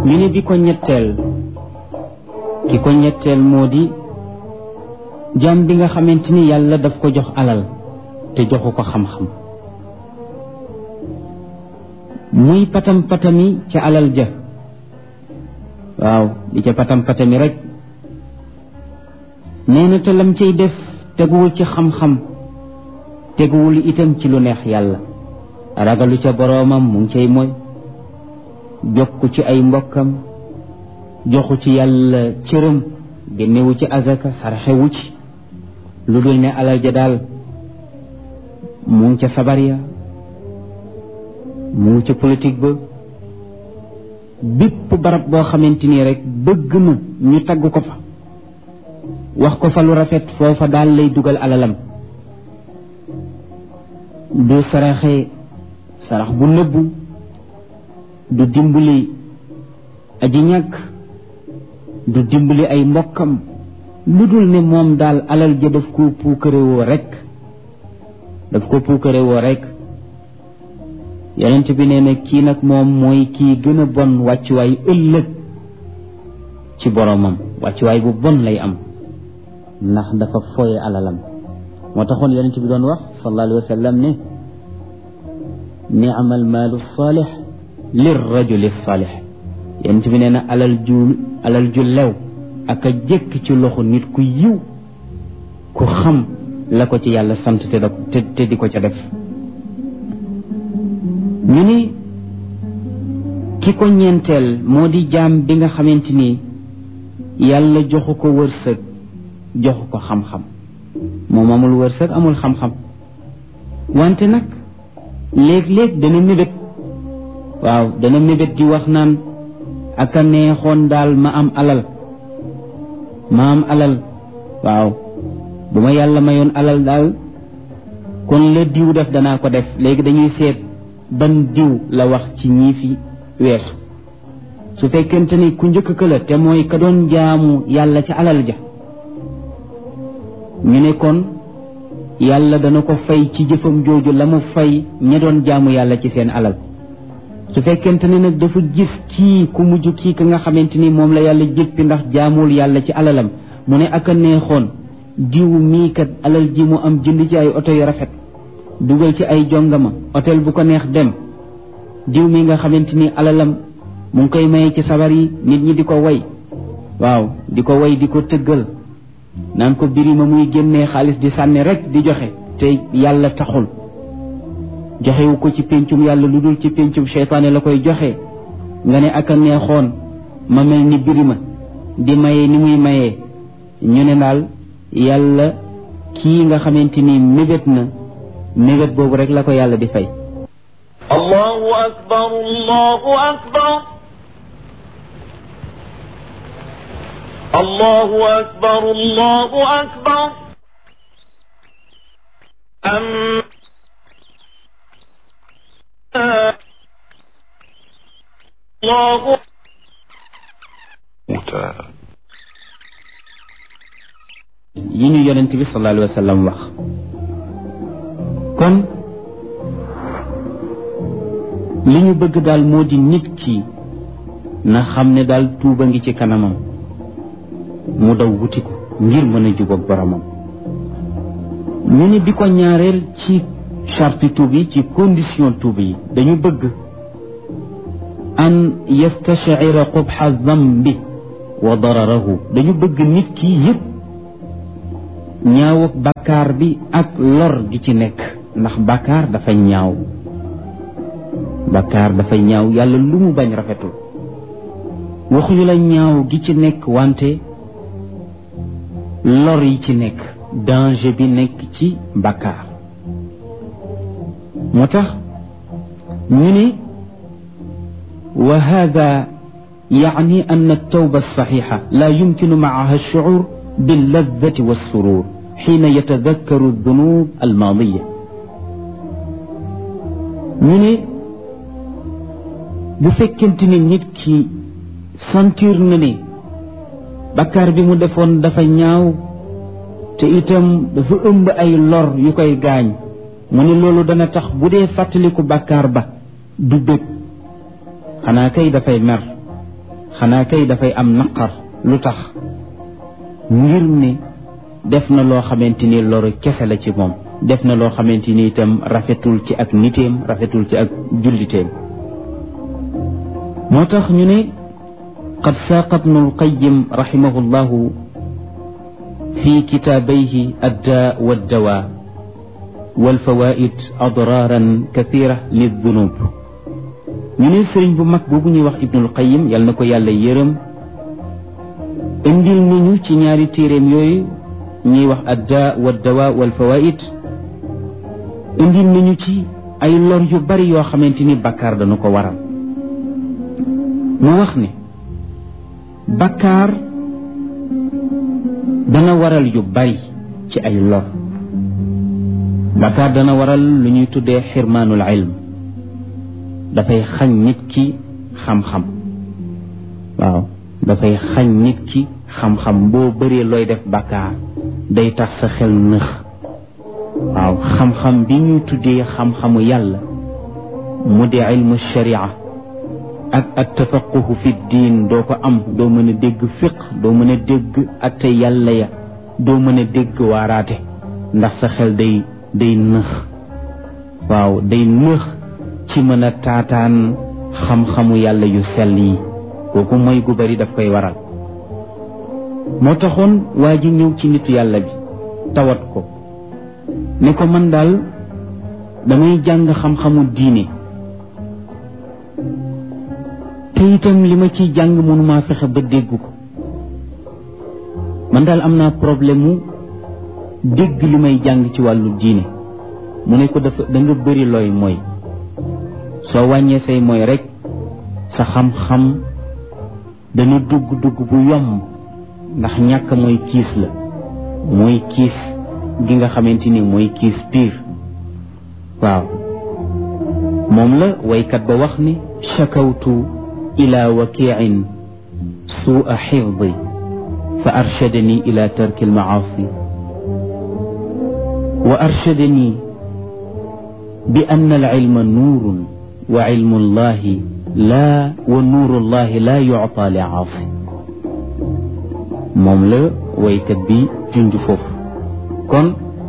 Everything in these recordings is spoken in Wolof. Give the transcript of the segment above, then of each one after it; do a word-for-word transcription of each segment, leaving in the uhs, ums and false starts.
ñu ne bi ko ñetteel ki ko ñetteel moo di jaam bi nga xamante ni yàlla daf ko jox alal te joxu ko xam-xam muy patam patami ca alal ja waaw di ca patam patami rek nee na te lam cay def teguwul ci xam-xam teguwul itam ci lu neex yàlla ragalu ca boroomam mu ngi cay mooy jokku ci ay mbokkam joxu ci yàlla cëram génnewu ci azaka sarxewu ci lu dul ne alal ja daal mu ngi ca sabar ya mu ngi ca politique ba bépp barab boo xamante ni rek bëgg na ñu tagg ko fa wax ko fa lu rafet foofa daal lay dugal alalam du saraxe sarax bu nëbbu du dimbali aji ñàkk du dimbali ay mbokkam lu dul ne moom daal alal ja daf ko puukarewoo rek daf ko puukarewoo rek yonent bi nee na kii nag moom mooy kii gën a bon wàccuwaay ëllëg ci boromam wàccuwaay bu bon lay am ndax dafa fooye alalam moo taxoon yonent bi doon wax sallallahu alayhi wa sallam ne ni'mal maalu saalix lir rajuli saalix yonent bi nee na alal ju alal ju lew ak a jëkk ci loxo nit ku yiw ku xam la ko ci yàlla sant te da te te di ko ca def ñu ni ki ko ñeenteel moo di jaam bi nga xamante ni yàlla joxu ko wërsëg joxu ko xam-xam moom amul wërsëg amul xam-xam wante nag léeg-léeg dana mébét waaw dana mébét di wax naan aka neexoon daal ma am alal ma am alal waaw bu ma yàlla mayoon alal daal kon la diw def danaa ko def léegi dañuy seet ban diw la wax ci ñii fi weesu su fekkente ni ku njëkk ka la te mooy ka doon jaamu yàlla ci alal ja ñu ne kon yàlla dana ko fay ci jëfam jooju la mu fay ña doon jaamu yàlla ci seen alal su fekkente ne nag dafa gis kii ku mujj kii ka nga xamante ni moom la yàlla jëppi ndax jaamul yàlla ci alalam mu ne ak a neexoon diw mii kat alal ji mu am jënd ci ay oto yu rafet dugal ci ay jongama hôtel bu ko neex dem diw mi nga xamante ni alalam mu ngi koy maye ci sabar yi nit ñi di ko way waaw di ko way di ko tëggal naan ko birima muy génnee xaalis di sànni rek di joxe te yàlla taxul joxewu ko ci péncum yàlla lu dul ci péncum seytaane la koy joxe nga ne ak a neexoon ma mel ni birima di maye ni muy mayee ñu ne daal yàlla kii nga xamante ni mébét na mébét boobu rek la ko yàlla di fay. allahu akbar allahu akbar allahu akbar allahu akbar am allahu yi ñu yonent bi sallallahu alayhi wa sallam wax kon li ñu bëgg daal moo di nit ki na xam ne daal tuuba ngi ci kanamam mu daw wuti ko ngir mën a jubóog boromam ñu ne bi ko ñaareel ci charte tuub yi ci condition tuub yi dañu bëgg an yastashira qubxa dambi wa dararahu dañu bëgg nit ki yëpp ñaaw ak bàkkaar bi ak lor gi ci nekk ndax bàkkaar dafa ñaaw bàkkaar dafa ñaaw yàlla lu mu bañ rafetul waxuñu la ñaaw gi ci nekk wante lor yi ci nekk danger bi nekk ci bàkkaar moo tax ñu ne wa hada yaani an altawba alsaxixa la yumkinu macaha alshucuur billadati walsurur xiina yatadakkaru aldunub almaadiya ñu ne bu fekkente ni nit ki sentir na ne bakkaar bi mu defoon dafa ñaaw te itam dafa ëmb ay lor yu koy gaañ mu ne loolu dana tax bu dee fàttaliku bakkaar ba du bëgg xanaa kay dafay mer xanaa kay dafay am naqar lu tax ngir ne def na loo xamante ni loru kese la ci moom def na loo xamante ni itam rafetul ci ak niteem rafetul ci ak julliteem moo tax ñu ne qad saaqa ibnu alqayim raximahu llahu fi kitaabayhi addaa waddawa walfawaid adraaran kathira lildunub ñu ne sëriñ bu mag boobu ñuy wax ibnul qayim yal na ko yàlla yërëm indil nañu ci ñaari téeréem yooyu ñuy wax addaa waddawa walfawaid indil nañu ci ay lor yu bari yoo xamante ni bakkaar dana ko waral mu wax ne bakkaar dana waral yu bari ci ay lor bakkaar dana waral lu ñuy tuddee xirmaanul ilm dafay xañ nit ki xam-xam waaw dafay xañ nit ki xam-xam boo bëree looy def bakkaar day tax sa xel nëx waaw xam-xam bi ñuy tuddee xam-xamu yàlla mu di ilmu sharia ak ak tafaquhu fi diin doo ko am doo mën a dégg fiq doo mën a dégg atte yàlla ya doo mën a dégg waaraate ndax sa xel day day nëx waaw day nëx ci mën a taataan xam-xamu yàlla yu sell yi kooku mooy gu bari daf koy waral moo taxoon waa ji ñëw ci nitu yàlla bi tawat ko ne ko man daal damay jàng xam-xamu diine te itam li ma ciy jàng mënumaa fexe ba dégg ko man daal am naa problème mu dégg li may jàng ci wàllu diine mu ne ko dafa da nga bëri looy mooy soo wàññee say mooy rek sa xam-xam dana dugg dugg bu yomb ndax ñàkk mooy kiis la mooy kiis gi nga xamante ni mooy kiis piir waaw moom la waykat ba wax ni shakawtu ila wakiin suua xifdi fa arshadani ila tarki almaasi wa arshadani bi ann alilma nuurun wa ilmu llahi laa wa nuuru llahi laa yucta li aasi moom la waykat bi junj foofu kon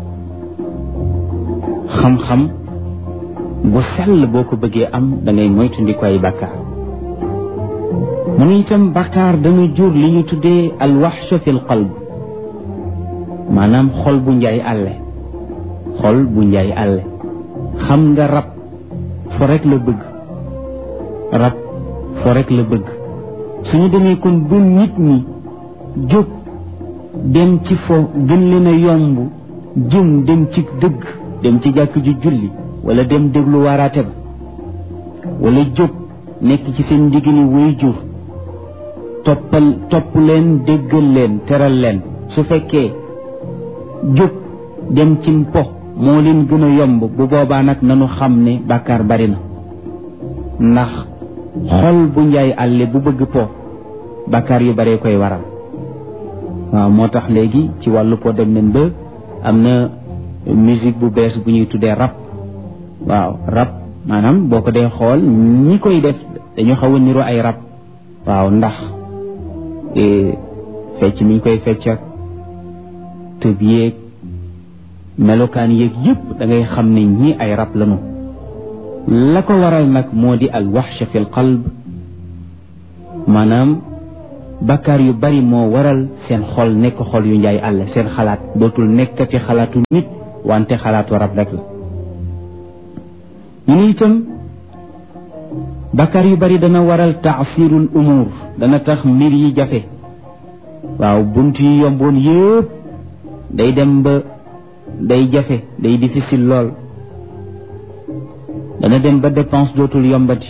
xam-xam bu sell boo ko bëggee am da ngay moytandiku ay bàkkaar mu ne itam bàkkaar dana jur li ñu tuddee alwaxsha fi lqalb maanaam xol bu njaay àlle xol bu njaay àlle xam nga rab fo rek la bëgg rab fo rek la bëgg suñu demee kon bu nit ñi jóg dem ci fo gën leen a yomb jëm dem ci dëgg dem ci jàkk ju julli wala dem déglu waaraate ba wala jóg nekk ci seen ndigali way jur toppal topp leen déggal leen teral leen su fekkee jóg dem ci mpo moo leen gën a yomb bu boobaa nag nanu xam ne bàkkaar bari na ndax xol bu njaay àlle bu bëgg po bàkkaar yu baree koy waral waaw moo tax léegi ci wàllu po dem nañ ba am na musique bu bees bu ñuy tuddee rap waaw rap maanaam boo ko dee xool ñi koy def dañu xaw a niro ay rap waaw ndax fecc mi ñu koy fecc ak tëb yéeg melokaan yéeg yëpp da ngay xam ne ñi ay rap lañu la ko waral nag moo di al waxsha fi l qalb maanaam bakkaar yu bari moo waral seen xol nekk xol yu njaay àll seen xalaat dootul nekkati xalaatu nit wante xalaatu rab rek la ñu ne itam bakkaar yu bari dana waral taasirul umur dana tax mbir yi jafe waaw bunt yi yomboon yëpp day dem ba day jafe day difficile lool dana dem ba dépense dootul yombati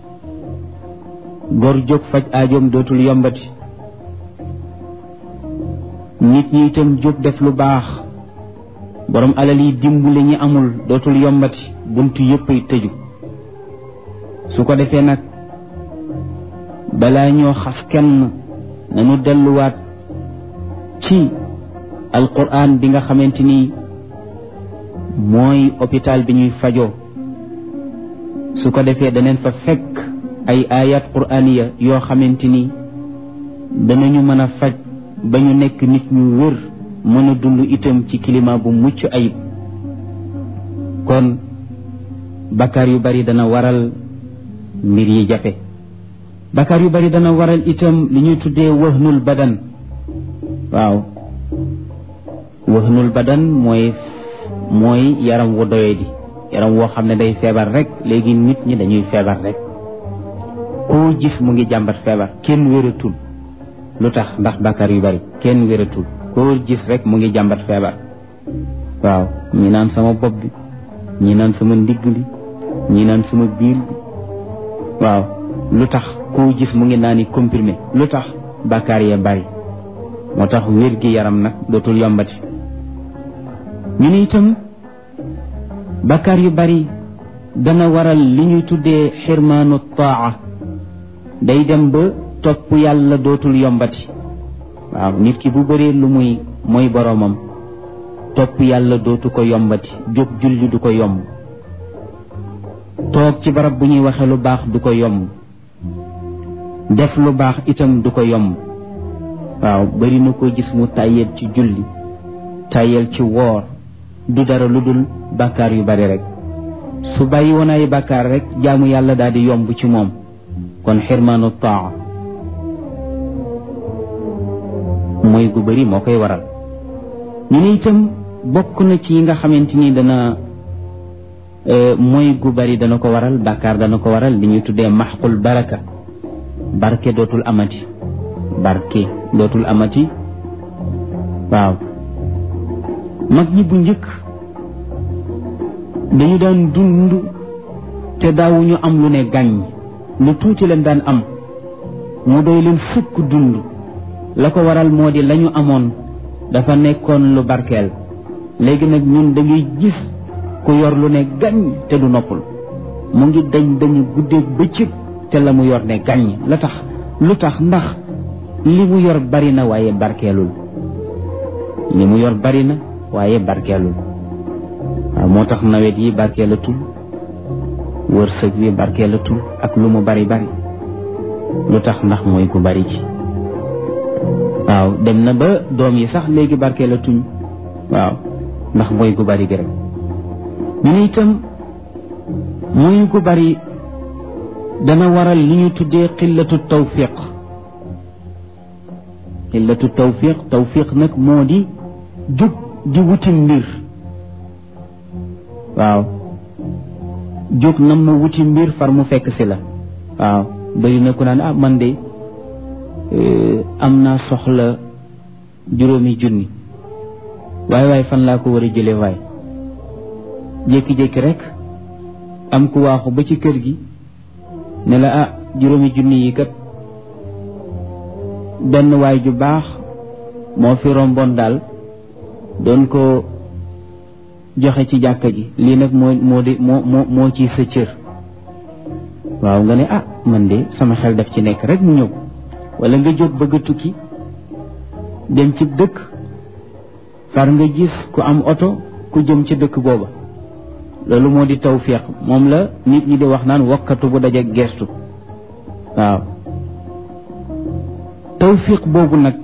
góor jóg faj aajoom dootul yombati nit ñi itam jóg def lu baax borom alal yi dimbule ñi amul dootul yombati buntu yëpp ay tëju su ko defee nag balaa ñoo xas kenn nañu delluwaat ci alquran bi nga xamante ni mooy hôpital bi ñuy fajoo su ko defee daneen fa fekk ay ayat qur'aniya yoo xamante ni danañu mën a faj ba ñu nekk nit ñu wér mën a dund itam ci climat bu mucc ayib. kon bakkaar yu bari dana waral mbir yi jafe. bakkaar yu bari dana waral itam li ñuy tuddee wahnul badan. waaw wahnul badan mooy mooy yaram wu doyadi, yaram woo xam ne day feebar rek. léegi nit ñi dañuy feebar rek, koo gis mu ngi jàmbat feebar, kenn wératul. lu tax? ndax bakkaar yu bari, kenn wératul, koo gis rek mu ngi jàmbat feebar. waaw ñi naan sama bopp bi, ñi naan sama ndigg li, ñi naan sama biir bi. waaw lu tax? koo gis mu ngi naani comprimé. lu tax? bakkaar yee bari. moo tax wér gi yaram nag dootul yombati. ñu ne itam bakkaar yu bari dana waral li ñuy tuddee xirmaanu taa. day dem ba topp yàlla dootul yombati. waaw nit ki bu bëree lu muy mooy boroomam, topp yàlla dootu ko yombati. jóg julli du ko yomb, toog ci barab bu ñuy waxe lu baax du ko yomb, def lu baax itam du ko yomb. waaw bari na ko gis mu tàyyeel ci julli, tàyyeel ci woor, du dara lu dul bàkkaar yu bari rek. su bàyyi woon ay bàkkaar rek jaamu yàlla daal di yomb ci moom. kon xirmaanu taa mooy gu bari moo koy waral. ñu ne itam bokk na ci yi nga xamante ni dana mooy gu bari dana ko waral, bàkkaar dana ko waral li ñuy tuddee maxqul baraka. barke dootul amati, barke dootul amati. waaw mag ñi bu njëkk dañu daan dund te daawuñu am lu ne gàññ, lu tuuti leen daan am moo doy leen fukk dund. la ko waral moo di lañu amoon dafa nekkoon lu barkeel. léegi nag ñun da ngay gis ku yor lu ne gàññ te du noppul, mu ngi dañ dañu guddeeg bëccëg te la mu yor ne gàññ. la tax lu tax? ndax li mu yor bari na waaye barkeelul. li mu yor bari na waaye barkeelul. waaw moo tax nawet yi barkeelatul, wërsëg wi barkeelatul, ak lu mu bari bari. lu tax? ndax mooy ku bari ci. waaw dem na ba doom yi sax léegi barkeelatuñ. waaw ndax mooy gu bari gi rek. ñu ne itam mooy gu bari dana waral li ñu tuddee xillatu tawfiq. xillatu tawfiq tawfiq nag moo di jóg di wuti mbir. waaw jóg nam ma wuti mbir far mu fekk si la. waaw bari na ku naan ah man de am naa soxla juróomi junni, waaye waaye fan laa ko war a jëlee waay. jékki-jékki rek am ku waaxu ba ci kër gi ne la ah juróomi junni yi kat benn waay ju baax moo fi romboon daal doon ko joxe ci jàkka ji, lii nag moo moo di moo moo moo ci sa cër. waaw nga ne ah man de sama xel daf ci nekk rek mu ñëw. wala nga jóg bëgg a tukki dem ci dëkk, far nga gis ku am oto ku jëm ci dëkk booba. loolu moo di tawfiq. moom la nit ñi di wax naan wakkatu bu daje gestu. waaw tawfiq boobu nag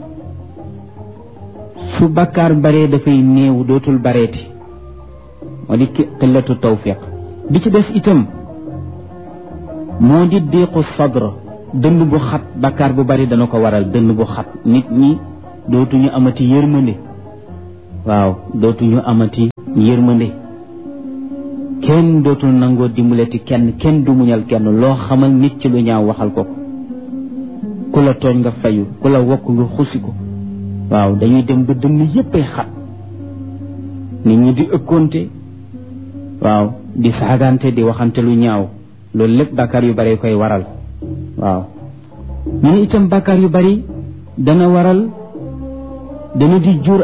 su bakkaar baree dafay néew, dootul bareeti. moo di qillatu tawfiq. bi ci des itam moo di diiqu sadr. dënn bu xat, bakkaar bu bari dana ko waral. dënn bu xat, nit ñi dootuñu amati yërmande. waaw dootuñu amati yërmande. kenn dootul nangoo dimbalati kenn, kenn du muñal kenn. loo xamal nit ci lu ñaaw waxal ko. ku la tooñ nga fayu, ku la wokk nga xusi ko. waaw dañuy dem ba dënn yéppay xat, nit ñi di ëkkoonte. waaw di saagante, di waxante lu ñaaw. loolu lépp bakkaar yu bari koy waral. waaw ñu ne itam bakkaar yu bari dana waral, dana di jur